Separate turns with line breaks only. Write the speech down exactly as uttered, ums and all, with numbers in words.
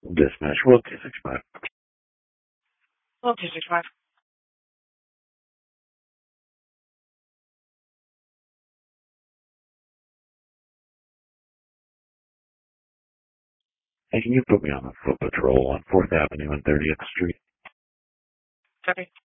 Dispatch, World two sixty-five.
World two sixty-five.
Hey, can you put me on a foot patrol on fourth Avenue and thirtieth Street?
Copy.